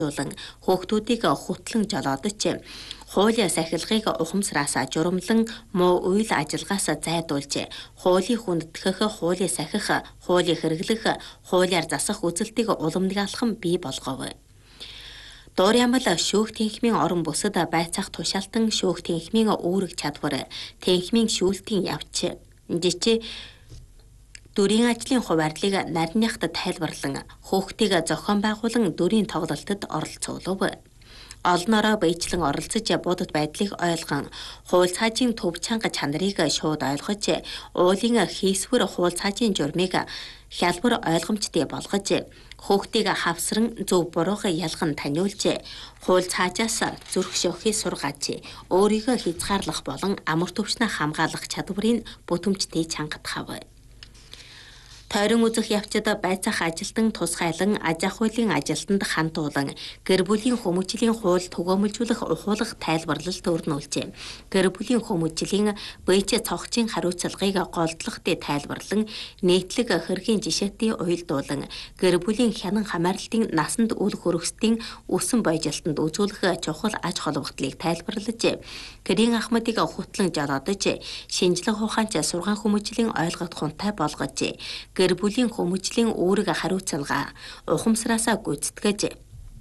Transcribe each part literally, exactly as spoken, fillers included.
дуулан хүүхдүүдийг хутлан жолоодож хуулийн сахилгыг ухамсараасаа журамлан муу үйл ажиллагаас зайдуулж хуулийн хүндэтгэх, хуулийн сахих, хуулийн хэрэглэх, хуулиар засах үзэлтийг уламжлалхан бий болгов. Дуур ямал шүүх тэнхмийн орон бүсэд байцаах тушаалтан шүүх тэнхмийн үүрэг чадвар, тэнхмийн шүүлтийн явц, жичи дүрийн ажлын хуваардлыг нарныхад тайлбарлан хүүхдийг зохион байгуулан дүрийн тоглолтод оролцуулав. Олноороо баяжлан оролцож будад байдлыг ойлгон, хууль цаажийн төв чанга чанарыг шууд ойлгож, уулын хийсвэр хууль цаажийн журмыг хялбар ойлгомжтой болгож, хүүхдийг хавсран зөв бурууг ялган таниулж, хууль цаажаас зүрх шөхий сургааж, өөрийгөө хязгаарлах болон амар төвчнө хамгаалах чадварыг бүтэмжтэй чангатгав. Тойрон үзэх явцад байцаах ажилтан тусгайлан аж ахуй хуулийн ажилтанд хандуулан гэр бүлийн хүмүүжлийн хууль түгээмэлжүүлэх ухуулах тайлбарлалт өрнүүлжээ. Гэр бүлийн хүмүүжлийн бэйч цогцын хариуцлагыг голдлохтой тайлбарлан нийтлэг хэргийн жишээтэй уялдуулан гэр бүлийн хянан хамаарлалтын насанд үл хөрөстийн өсөн боёжилтонд үзүүлэх чухал аж холбогдлыг тайлбарлаж, гэрийн ахмадыг хутлан жолоодож, шинжлэх ухаанч сургаан хүмүүжлийн ойлгох хунтай болгож, гэр бүлийн хүмүүжлийн үүрэг хариуцлага ухамсараасаа гүйцэтгэж,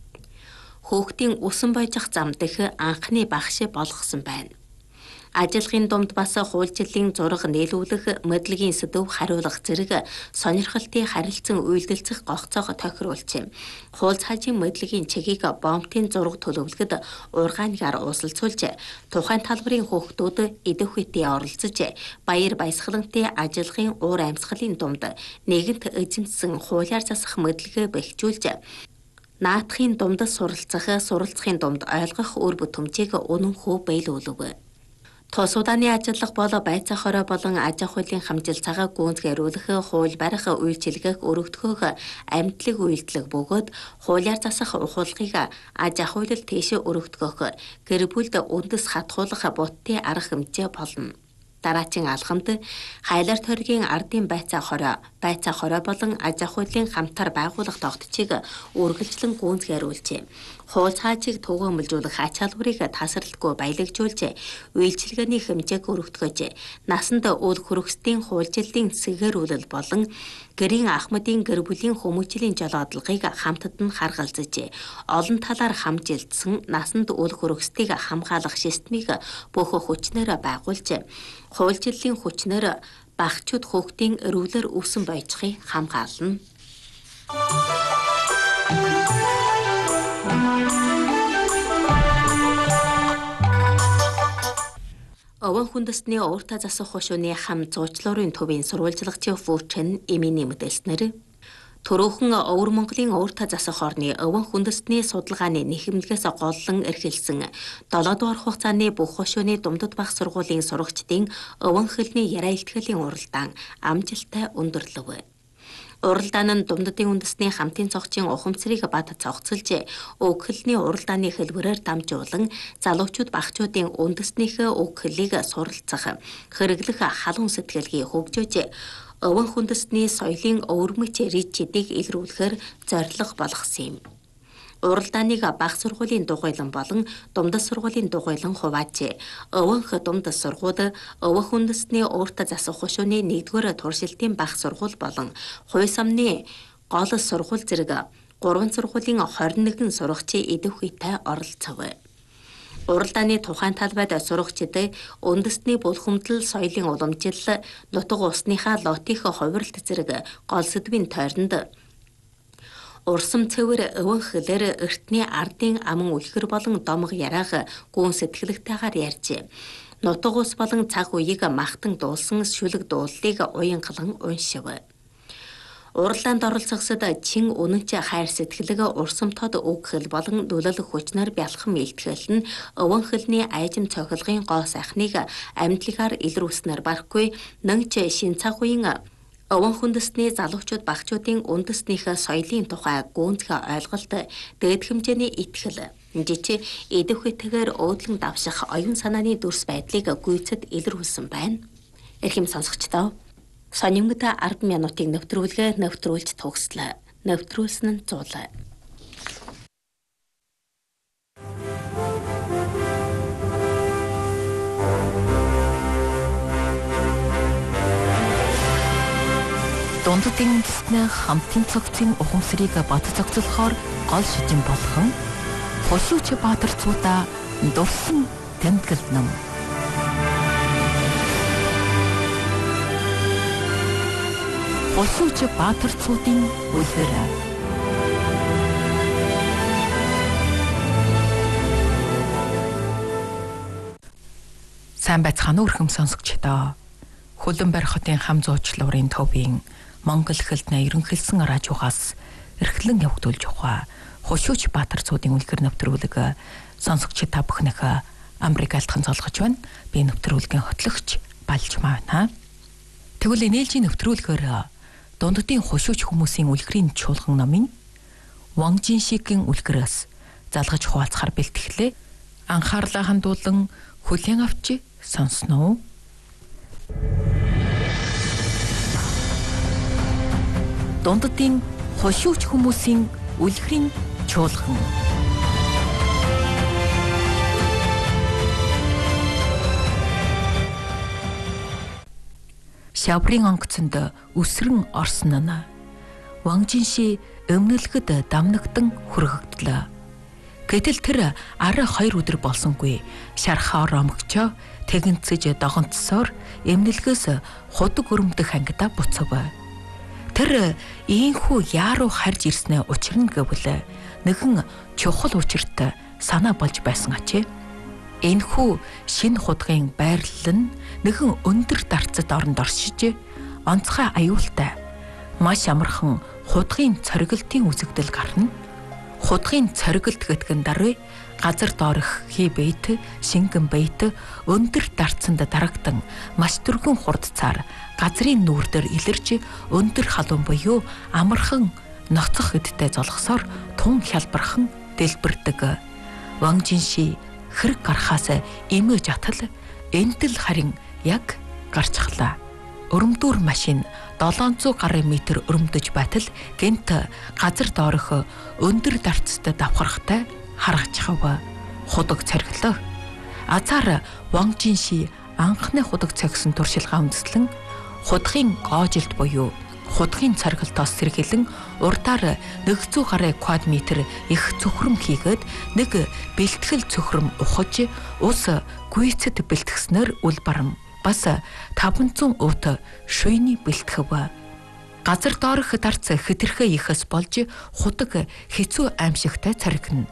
хүүхдийн өсөн бойжих зам дэх анхны багш болгосон байна. Ажиллахын дунд бас хуульчлалын зураг нийлүүлэх, мэдлэгийн сэдв хариулах зэрэг сонирхолтой харилцан үйлдэлцэх гогцоог тохируулж, хууль цаажийн мэдлэгийн чигийг бомтын зураг төлөвлөгөд ургаангаар усалцуулж, тухайн талбарын хүүхдүүд идэвхтэй оролцож, баяр баясгалантай ажиллахын уур амьсгалын дунд нэгэнт эзэмсэн хуулиар засах мэдлэгээ бэхжүүлж, наадахын дунд суралцах, суралцахын дунд ойлгох үр бүтэмжийг үнэнхүү биелүүлв. Тус удааны ажиллах бол байцаах хорой болон аж ахуйн хамжилцаагаа гүйцэтгүүлэх, хууль барих, үйлчилгээх, өргөдгөх, амьдлаг үйлдэлг бөгөөд хуулиар засах ухуулгыг аж ахуйлал тийшээ өргөдгөх, гэр бүлд үндэс хатгуулах будтын арга хэмжээ болно. Дараагийн алхамд хайлар тойргийн ардын байцаах хорой, байцаах хорой болон аж ахуйн хамтар байгуулах тогтцыг үргэлжлэн гүйцэтгүүлжээ. Хууль цаажийг түгээмэлжүүлэх ач халбарыг тасралтгүй баялагжуулж, үйлчилгээний хэмжээг өргөдгөж, насанд үл хөрөстийн хуульчлалын сэгэрүүлэл болон гэрийн ахмадын гэр бүлийн хүмүүжлийн жолоодлагыг хамтад нь харгалзаж, олон талаар хамжилтсан насанд үл хөрөстийг хамгаалах системийг бүх хүчнээр байгуулж, хуульчлалын хүчнээр багчууд хүүхдийн эрүүлэр өсөн бойжхыг хамгаална. Овон хүндэсний ууртаа засах хошууны хам зуучлуурын төвийн сурвалжлагчийн фүүчэн эмээний мэдээлснээр Төрөөхөн Өвөр Монголын ууртаа засах орны овон хүндэсний судалгааны нэхэмлэгээс голлон эрхэлсэн долоо дугаар хугацааны бүх хошууны Думдад бах сургуулийн сурагчдын овон хэлний яриа илтгэлийн уралдаан амжилттай өндөрлөв. Уралдаан нь Думдадын үндэсний хамтын цогцын ухамсарыг бат цогцолж, үг хэлний уралдааны хэлбэрээр дамжуулан залуучууд багчуудын үндэснийхээ үг хэлийг суралцах, хэрэглэх халуун сэтгэлгээ хөгжөөж, овон хүндэсний соёлын өвөрмөц ричидийг илрүүлэхээр зорилго болгосон юм. Уралдааныг бага сургуулийн дугуйлан болон Думдас сургуулийн дугуйлан хувааж, өвөнх Думдас сургууль, овон хүндэсний ууртаа засах хошууны нэгдүгээр туршилтын бага сургууль болон Хуй самны гол сургууль зэрэг гурван сургуулийн хорин нэгэн сурагчийн идэвхтэй оролцов. Уралдааны тухайн талбайд сурагчид үндэсний булхамдал, соёлын уламжлал, нутаг усныхаа лотих хувирлт зэрэг гол сэдвийн тойронд урсам цэвэр өвөн хэлээр эртний ардын аман үлгэр болон домог яриаг гүн сэтгэлэгтэйгээр ярьж, нутаг ус болон цаг үеийг махтан дуулсан шүлэг дууллыг уянгалан уншив. Уралдаанд оролцохсод чин үнэнч хайр сэтгэлэг, урсам тод үг хэл болон дүлэл хүчнэр бялхан илтгэл нь өвөн хэлний айжим цохилгын гоо сайхныг амьдлагаар илрүүлснээр барахгүй нэнч шин цаг үеийн овон хүндэсний залуучууд багчуудын үндэснийхээ соёлын тухай гүнзгий ойлголт, дээд хэмжээний итгэл, жичи идэвхтэйгээр өөдлөн давших оюун санааны дүрс байдлыг гүйцэд илрүүлсэн байна. Эрхэм сонсогчдоо, сонирмогт ард минутыг нэвтрүүлгээ нэвтрүүлж төгслөө. Нэвтрүүлсэн нь зул. Дунддын гэснэ хамтын цогцын ухамсарыг бат зохицохоор гол шижин болгон Хошууч Баатарцуудаа дурсан тэмдэглэл нам. Хошууч Баатарцуудын үлгэр. Сайн байцгаана уу өрхөм сонсогчдоо. Хөлбөмбөр хотын хам зуучлуурын төвийн Монгол хэлний ерөнхийлсэн радиогоос эрхлэн явагдуулж байгаа Хошууч Баатарцуудын үлгэр нэвтрүүлэг сонсогчид та бүхнийх Америк алтхан золгож байна. Би нэвтрүүлгийн хотлогч Балж маана. Тэгвэл нээлжийн нэвтрүүлгээр дунддын хошууч хүмүүсийн үлгэрийн чуулган номын Ванг Жиншигийн үлгэрээс залгаж хуваалцахаар бэлтгэлээ. Анхаарлаа хандуулан хүлээн авч сонсноо. Дунддын хошууч хүмүүсийн үлгэрийн чуулган. Шаврын онгоцонд үсрэн орсон нь Ванг Жинши өмнөлгөд дамнагдан хүргэгдлээ. Гэтэл тэр арай хоёр өдөр болсонгүй шархаар омгчоо тэгэнцэж догонцсоор эмнэлгээс худаг өрөмдөх ангидаа буцав. Тэр ийхүү яаруу харж ирснээ учрна гэвэл нэгэн чухал учирт санаа болж байсан ачээ. Энэхүү шинэ худгын байрлал нь нэгэн өндөр дарцад оронд оршиж онцгой аюултай маш амархан худгын цоргилтын үзэгдэл гарна. Худгын цоргилт гэтгэн даруй газар доорх хий бэйт, шингэн бэйт өндөр дарцанд дарагдан маш түргэн хурдцаар газрын нүүрдэр илэрж өндөр халуун буюу амархан ноцох эдтэй золгосоор тун хялбархан дэлбэрдэг. Ванг Жинши хэрэг гарахаас эмээж атал энтэл харин яг гарчглаа. Өрөмдүүр машин долоон зуун гаруй метр өрөмдөж байтал гэнт газар доорх өндөр дарцад давхархтай харагчхав. Худаг цоргилоо. Азар Ванг Жинши анхны худаг цогсон туршилгаа үндэслэн худгын гоожилт буюу худгын цоргилтоос сэргэлэн урдаар нэг зуун гаруй квадрат метр их цөхрөм хийгээд нэг бэлтгэл цөхрөм ухаж ус гүйцэд бэлтгэснээр үл барам бас таван зуун уут шүйний бэлтгэв. Газар доорх дарц хэтэрхээ ихээс болж худаг хэцүү аимшигтай цоргино.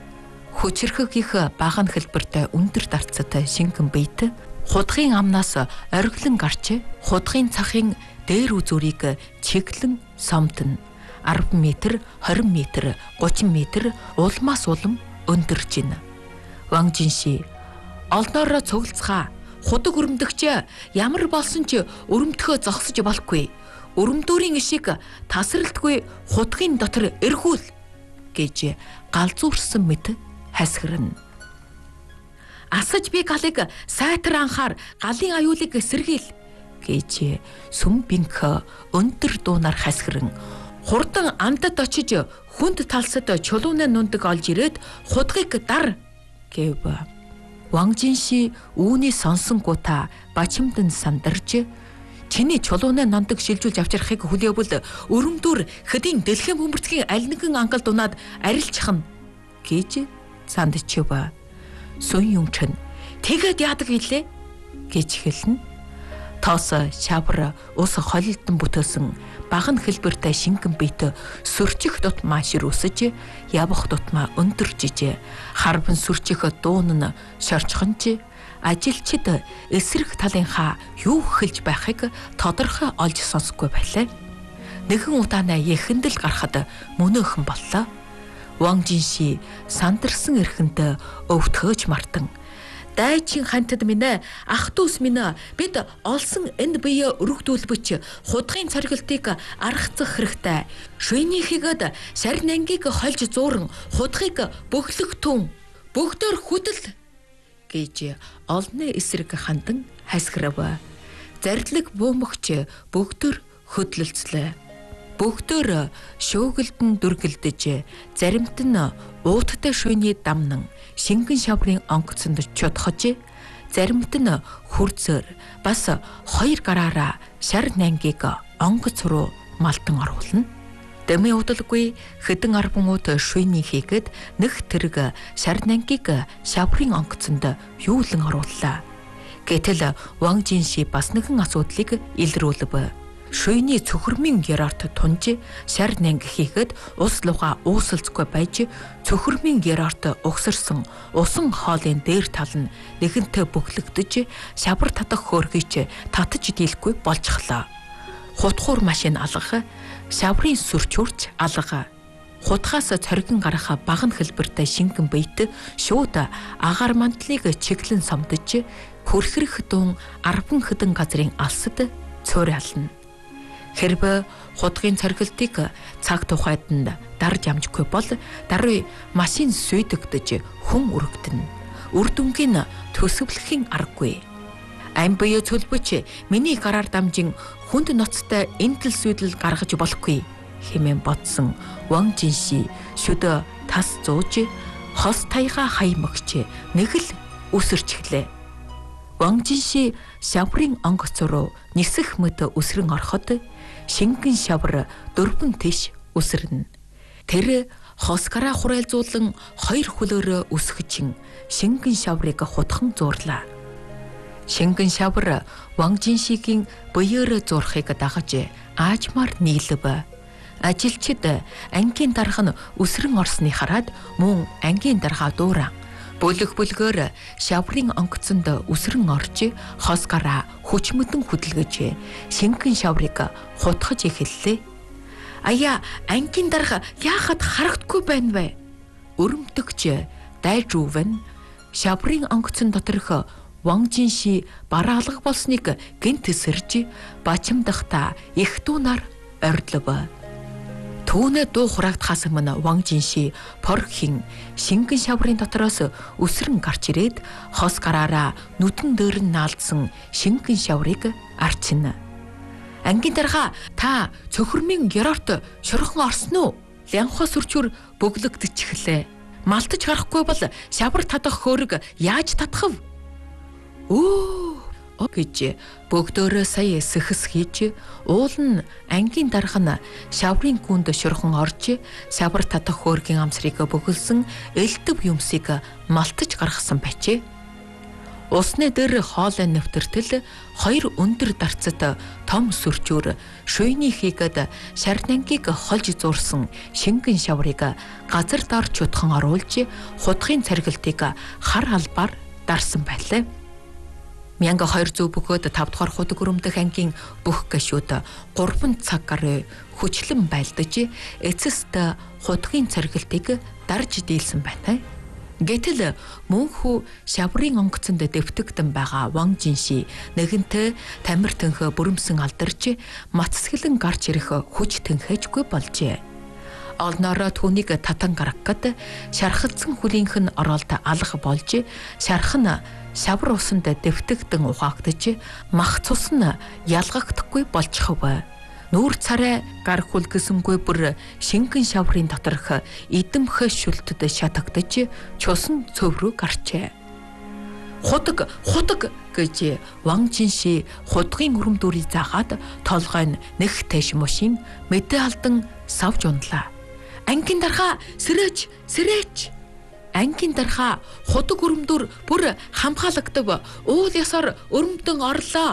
Хүчрхэг их баган хэлбэртэй өндөр дарцад шингэн бэйт худгын амнаас ориглон гарч худгын цахын дээр үзүүрийг чиглэн сомтно. арван метр, хорин метр, гучин метр улмаас улам өндөрж байна. Ванг Жинши олноороо цуглацгаа. Худаг өрөмдөгч ямар болсон ч өрөмдөхөө зогсож болохгүй. Өрөмдүүрийн ишиг тасралтгүй худгын дотор эргүүл гэж галзуурсан мэт хасгирна. Асаж би галыг сайтар анхаар галын аюулыг сэргийл гэж сүм бинх өндөр дуунаар хасгирэн хурдан амдад очиж хүнд талсад чулууны нундаг олж ирээд худгыг дар гэв. Ванг Жинши үүний сонсонгуудаа бачимдан сандарч чиний чулууны нундаг шилжүүлж авчрахыг хүлээвэл өрөмдүр хэдийн дэлхийн бөмбөрцгийн аль нэгэн ангал дунаад арилчихна гэж сандчив. Сун Юнчэн тэгээд яадаг илээ гэж хэлнэ. Тоос шавар ус холилдон бүтээсэн баган хэлбэртэй шингэн бэйт сөрчих дутмаа ширүүсэж явах дутмаа өндөржиж харбан сүрчих дуун нь шорчхонч ажилчид эсрэг талынхаа юу хэлж байхыг тодорхой олж сонсохгүй байлаа. Нэгэн удаанаа яхэндэл гарахад мөнөөхөн боллоо. Ванг Жинши сандарсан эрхэнд өвтгөөж мартан дайчин хантад минь ах дүүс минь бид олсон энд бие өргөдүүлбэч худгын цоргилтыг аргацах хэрэгтэй. Шүйнийхийгэд сарин ангийг хольж зууран худгыг бөглөх түн бөгдөр хөдөл гэж олны эсрэг хандан хасгирав. Зардлаг бөөмөгч бөгдөр хөдлөлцлээ. Бөгдөр шөөгөлдөн дүргэлдэж заримт нь ууттай шүйний дамнан шингэн шаврын онгоцонд чудхож заримт нь хурцээр бас хоёр гараараа шар нангийг онгоц руу малдан оруулна. Дэмий удалгүй хэдэн арбангууд шүйний хийгээд нэг тэрэг шарнангийг шаврын онгоцонд юулан орууллаа. Гэтэл Ван Жинши бас нэгэн асуудлыг илрүүлв. Шүйний цөхөрмийн герарт тунж шар нанги хийгээд ус луга уусалцгүй байж цөхөрмийн герарт угсарсан усан хоолын дээр тал нь нэгэнтээ бөглөгдөж шавар татах хөөргийч татаж дийлэхгүй болчихлоо. Хутгуур машин алга, шаврын сүрчүрч алга. Хутгаас цоргин гарах баган хэлбэртэй шингэн биет шууд агаар мантлыг чиглэн сомдож хөрхрөх дун арбан хэдэн газрын алсад цөөрөлнө. Хэрвээ хутгийн цоргилтыг цаг тухайданд дарж амжихгүй бол даруй машин сүйдэгдэж хүн өргөдөнө. Үр дүнгийн төсөвлөхийн аргагүй. Ам буюу цөлбөч миний гараар дамжин хүнд ноцтой энтэл сүйдэл гаргаж болохгүй хэмээн бодсон Ван Жинши шүдэ тас зууж хос таяга хаймагч нэг л үсэрчглээ. Ван Жинши шаврын онгоц руу нисэх мэт үсрэн ороход шингэн шавар дөрвөн тийш үсэрнэ. Тэр хосгараа хурайлзуулан хоёр хөлөөрөө үсгэж шингэн шаврыг хутхан зуурлаа. Шингэн шавар Ван Жиншигийн буяар зурхыг дагаж аажмаар нийлв. Ажилчид ангийн дарга нь үсрэн орсны хараад мөн ангийн дарга дууран бүлэг бүлгээр шаврын онгоцонд үсрэн орж хосгараа хүчмэдэн хөдөлгөж шингэн шаврыг хутгаж эхэллээ. Аяа, ангийн дарга яахад харагдахгүй байна вэ? Өрөмтөгч дайжувэн шаврын онгоцон доторх Ван Жинши бараа алга болсныг гэнт эсэрж бачимдахта их дуунаар ордлоо. Түүнээ дуу хураагдахаас өмнө Ван Жинши порхин шингэн шаврын дотроос үсрэн гарч ирээд хос гараараа нүдэн дээр нь наалдсан шингэн шаврыг арчина. Ангийн дарга та цөхөрмийн герорт шорхон орсон уу? Лянхаа сүрчүр бөглөгдөчихлээ. Малтаж гарахгүй бол шавар татах хөөрг яаж татах вэ? Оо гэж бөгдөөрөө сая сэхэс хийж уул нь ангийн дарга нь шаврын гүнд шурхан орж шавар татах хөөргийн амсрыг бөглсөн элдэв юмсыг малтаж гаргасан байжээ. Усны дээр хоолой нэвтэртэл хоёр өндөр дарцад том сүрчүүр шүйний хийгээд шарнангийг холж зуурсан шингэн шаврыг газар дор чутхан оруулж хутгын царгилтыг хар албаар дарсан байлаа. мянга хоёр зуун бөгөөд тав дахь худаг өрөмдөх ангийн бүх гашууд гурван цаг гаруй хүчлэн байлдаж эцэст хутгийн царгилтыг дарж дийлсэн байна. Гэтэл мөнхүү шаврын онгоцонд дэвтэгдэн байгаа Ван Жинши нэгэнтээ тамир төнхөө бүрэмсэн алдарч мацсгэлэн гарч ирэх хүч тэнхээжгүй болжээ. Олноороо түүнийг татан гаргахад шархалцсан хүлийнх нь оролт алга болж шарх нь шавар усанд дэвтэгдэн ухаагдж мах цус нь ялгагдахгүй болчихов. Нүүр царай гар хүлгэсэнгүй бүр шингэн шаврын доторх эдэмх шүлтэд шатагдж чусан цөв рүү гарчээ. Худаг худаг гэж Ван Жинши худгын өрөмдөрийг заагаад толгой нь нэг тэш мушин мэдээ алдан савж ундлаа. Ангийн дарга сэрээч сэрээч. Ангийн дарга худаг өрөмдөр бүр хамгаалагдав. Уул ясаар өрөмдөн орлоо.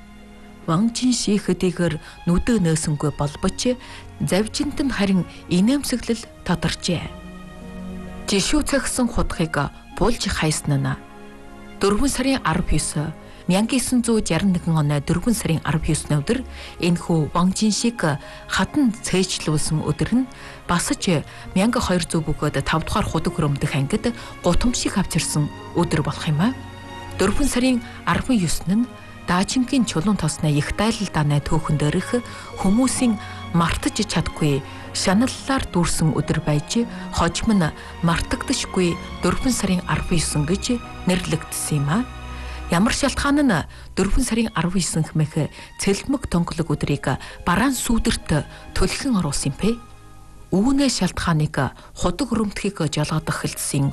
Ван Жинши хэдийгээр нүдэ нөөсөнгүй болбоч завжинт нь харин инээмсэглэл тодорчээ. Жишүү цагсан худгыг булж хайснана. дөрвөн сарын арав ёс мянга девятьсот шестьдесят один оны дөрвөн сарын арав ёсны өдөр энэхүү Ван Жиншиг хатан цээжлүүлсэн өдөр нь басж мянга хоёр зуун бөгөөд тав дахь худаг өрөмдөх ангид гутамшиг авчирсан өдөр болох юм а. дөрвөн сарын арван ёсны нь Даажингийн чулуун тосны их дайлал данай төөхөн дээрх хүмүүсийн мартаж чадахгүй шаналлаар дүүрсэн өдөр байж хожим нь мартагдашгүй дөрвөн сарын арав ёс гэж нэрлэгдсэн юм а. Ямар шалтгаан нь дөрвөн сарын арав ёс хэмээх цэлмэг тонголог өдрийг бараан сүүдэрт төлхөн оруулсан юм бэ? Үүнээ шалтгааныг худаг өрөмтгийг жалгадах хэлсэн